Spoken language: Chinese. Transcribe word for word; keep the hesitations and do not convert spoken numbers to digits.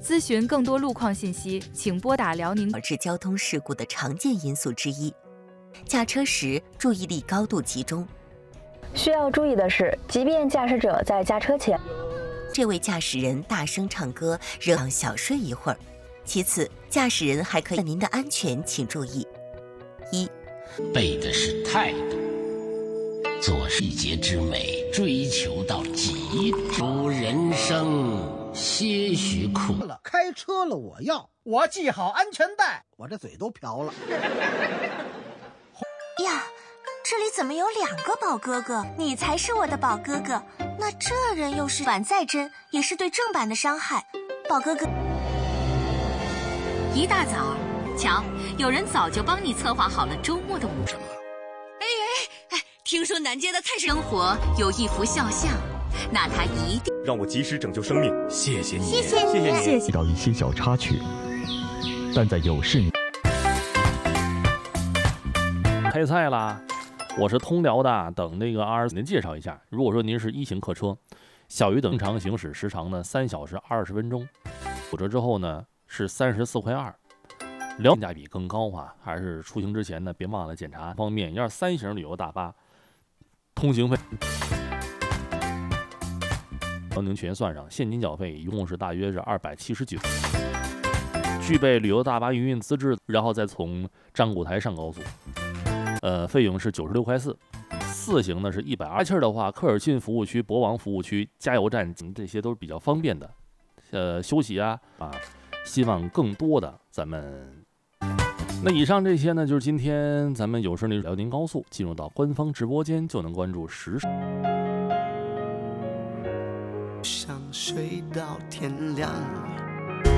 咨询更多路况信息，请拨打辽宁。 导致交通事故的常见因素之一。驾车时注意力高度集中。 需要注意的是，即便驾驶者在驾车前， 这位驾驶人大声唱歌，让小睡一会儿。其次，驾驶人还可以您的安全，请注意：一， 背的是态度，做细节之美，追求到极致，人生些许苦。 开车了，我要我系好安全带，我这嘴都瓢了。 呀，这里怎么有两个宝哥哥？你才是我的宝哥哥。那这人又是反再真，也是对正版的伤害。宝哥哥， 一大早，瞧，有人早就帮你策划好了周末的舞。什么？哎哎哎！听说南街的菜市生活有一幅肖像，那他一定让我及时拯救生命。谢谢你， 谢谢你， 谢谢你。 遇到一些小插曲，但在有事。 开菜啦！我是通辽的，等那个阿尔您介绍一下。如果说您是一型客车，小于等正常行驶时长呢三小时二十分钟，补折之后呢是三十四块二，性价比更高啊！还是出行之前呢别忘了检查方面。要是三型旅游大巴，通行费辽宁全算上，现金缴费一共是大约是二百七十九。具备旅游大巴营运资质，然后再从张古台上高速。呃，费用是九十六块四，四行呢是一百二。气儿的话，科尔沁服务区、博王服务区、加油站这些都是比较方便的。呃，休息啊啊，希望更多的咱们。那以上这些呢，就是今天咱们有事那辽宁高速进入到官方直播间就能关注实时。 想睡到天亮。